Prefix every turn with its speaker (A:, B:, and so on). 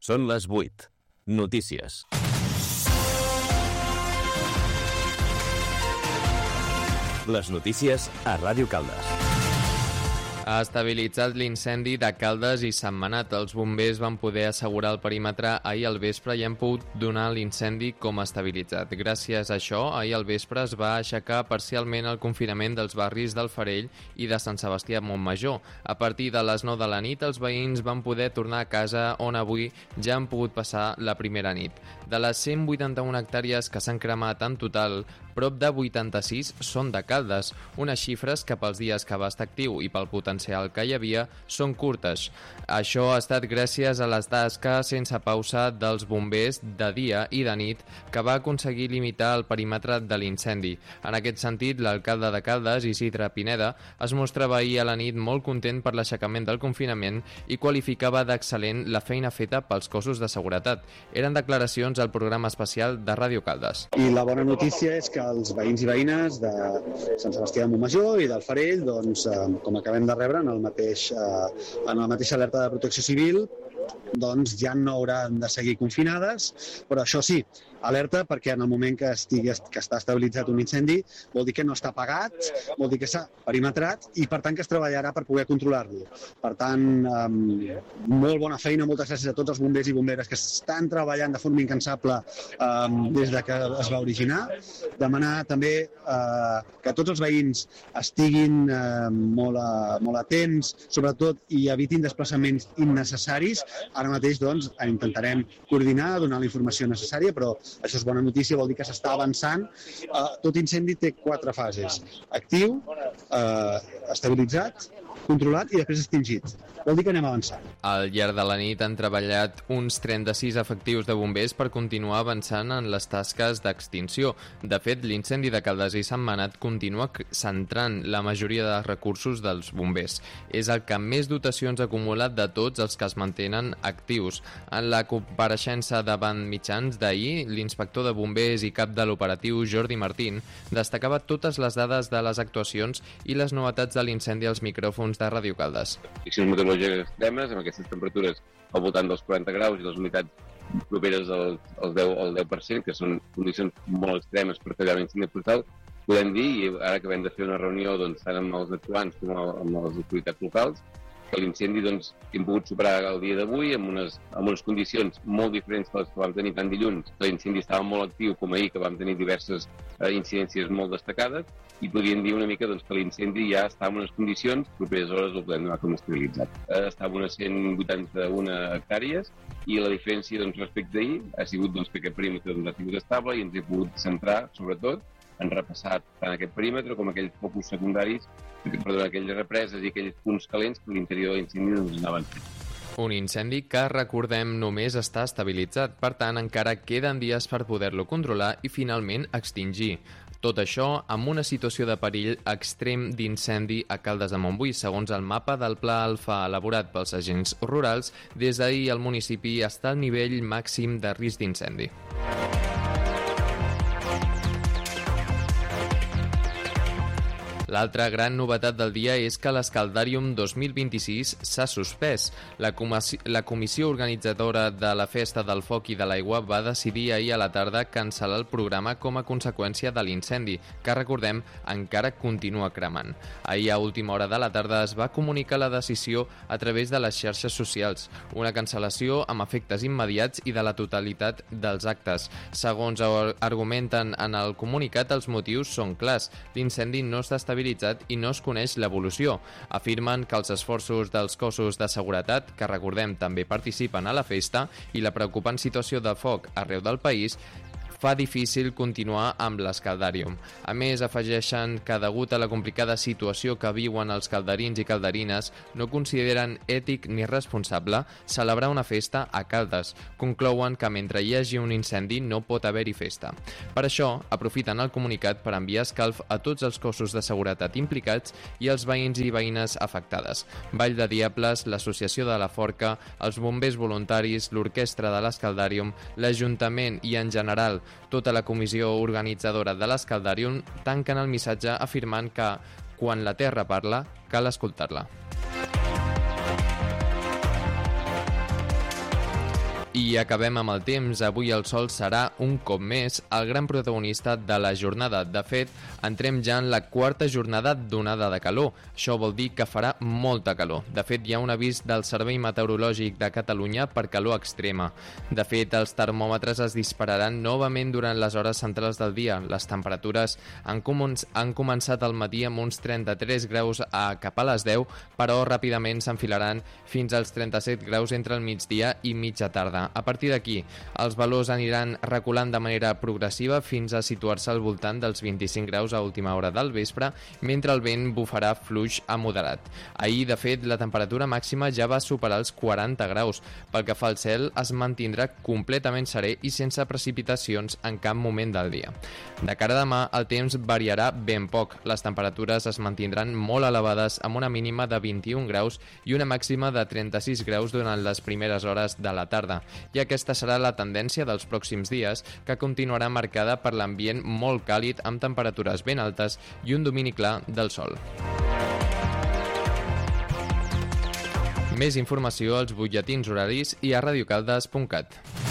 A: Són les 8. Notícies. Les notícies a Ràdio Caldes.
B: Ha estabilitzat l'incendi de Caldes i Sentmenat. Els bombers van poder assegurar el perímetre ahir al vespre i han pogut donar l'incendi com estabilitzat. Gràcies a això, ahir al vespre es va aixecar parcialment el confinament dels barris del Farell i de Sant Sebastià Montmajor. A partir de les 9 de la nit, els veïns van poder tornar a casa on avui ja han pogut passar la primera nit. De les 181 hectàrees que s'han cremat en total, prop de 86 són de Caldes, unes xifres que pels dies que va estar actiu i pel potencial que hi havia són curtes. Això ha estat gràcies a les tasques sense pausa dels bombers de dia i de nit que va aconseguir limitar el perímetre de l'incendi. En aquest sentit, l'alcalde de Caldes, Isidre Pineda, es mostrava ahir a la nit molt content per l'aixecament del confinament i qualificava d'excel·lent la feina feta pels cossos de seguretat. Eren declaracions al programa especial de Ràdio Caldes.
C: I la bona notícia és que els veïns i veïnes de Sant Sebastià de Montmajor i del Farell, doncs, com acabem de rebre en la mateixa alerta de Protecció Civil, doncs ja no hauran de seguir confinades, però això sí, alerta perquè en el moment que està estabilitzat un incendi vol dir que no està apagat, vol dir que s'ha perimetrat i per tant que es treballarà per poder controlar-lo. Per tant, molt bona feina, moltes gràcies a tots els bombers i bomberes que estan treballant de forma incansable des de que es va originar. Demanar també que tots els veïns estiguin molt atents, sobretot, i evitin desplaçaments innecessaris. Ara mateix doncs, intentarem coordinar, donar la informació necessària, però això és bona notícia, vol dir que s'està avançant. Tot incendi té 4 fases: actiu, estabilitzat, controlat i després extingit. Vol dir que anem avançant.
B: Al llarg de la nit han treballat uns 36 efectius de bombers per continuar avançant en les tasques d'extinció. De fet, l'incendi de Caldes i Sentmenat continua centrant la majoria de recursos dels bombers. És el que més dotacions ha acumulat de tots els que es mantenen actius. En la compareixença davant mitjans d'ahir, l'inspector de bombers i cap de l'operatiu, Jordi Martín, destacava totes les dades de les actuacions i les novetats de l'incendi als micròfons de Ràdio Caldes.
D: Condicions meteorològiques extremes, amb aquestes temperatures al voltant dels 40 graus i les humitats properes al 10%, que són condicions molt extremes per tallar un incendi forestal, podem dir, i ara acabem de fer una reunió tant amb els actuants com amb les autoritats locals, que l'incendi hem pogut superar el dia d'avui amb unes condicions molt diferents de les que vam tenir tant dilluns. L'incendi estava molt actiu com ahir, que vam tenir diverses incidències molt destacades, i podríem dir una mica que l'incendi ja està en unes condicions properes hores el podem donar com estabilitzat. Estava unes 181 hectàrees i la diferència respecte d'ahir ha sigut que aquest perímetre ha sigut estable i ens he pogut centrar, sobretot, en repassar tant aquest perímetre com aquells focus secundaris, aquelles represes i aquells punts calents que l'interior de l'incendi anaven fent.
B: Un incendi que, recordem, només està estabilitzat, per tant encara queden dies per poder-lo controlar i finalment extingir. Tot això amb una situació de perill extrem d'incendi a Caldes de Montbui. Segons el mapa del Pla Alfa elaborat pels agents rurals, des d'ahir el municipi està al nivell màxim de risc d'incendi. L'altra gran novetat del dia és que l'Escaldàrium 2026 s'ha suspès. La comissió organitzadora de la Festa del Foc i de l'Aigua va decidir ahir a la tarda cancel·lar el programa com a conseqüència de l'incendi, que, recordem, encara continua cremant. Ahir a última hora de la tarda es va comunicar la decisió a través de les xarxes socials, una cancel·lació amb efectes immediats i de la totalitat dels actes. Segons argumenten en el comunicat, els motius són clars. L'incendi no està estabilitzat i no es coneix l'evolució. Afirmen que els esforços dels cossos de seguretat, que recordem també participen a la festa, i la preocupant situació de foc arreu del país fa difícil continuar amb l'Escaldàrium. A més, afegeixen que degut a la complicada situació que viuen els calderins i calderines, no consideren ètic ni responsable celebrar una festa a Caldes. Conclouen que mentre hi hagi un incendi no pot haver-hi festa. Per això, aprofiten el comunicat per enviar escalf a tots els cossos de seguretat implicats i als veïns i veïnes afectades. Vall de Diables, l'Associació de la Forca, els bombers voluntaris, l'Orquestra de l'Escaldàrium, l'Ajuntament i, en general, tota la comissió organitzadora de l'Escaldàrium tanquen el missatge afirmant que quan la terra parla, cal escoltar-la. I acabem amb el temps. Avui el sol serà, un cop més, el gran protagonista de la jornada. De fet, entrem ja en la quarta jornada d'onada de calor. Això vol dir que farà molta calor. De fet, hi ha un avís del Servei Meteorològic de Catalunya per calor extrema. De fet, els termòmetres es dispararan novament durant les hores centrals del dia. Les temperatures han començat al matí amb uns 33 graus cap a les 10, però ràpidament s'enfilaran fins als 37 graus entre el migdia i mitja tarda. A partir d'aquí, els valors aniran reculant de manera progressiva fins a situar-se al voltant dels 25 graus a última hora del vespre, mentre el vent bufarà fluix a moderat. Ahir, de fet, la temperatura màxima ja va superar els 40 graus. Pel que fa al cel, es mantindrà completament serè i sense precipitacions en cap moment del dia. De cara a demà, el temps variarà ben poc. Les temperatures es mantindran molt elevades amb una mínima de 21 graus i una màxima de 36 graus durant les primeres hores de la tarda. I aquesta serà la tendència dels pròxims dies, que continuarà marcada per l'ambient molt càlid amb temperatures ben altes i un domini clar del sol. Més informació als butlletins horaris i a radiocaldes.cat.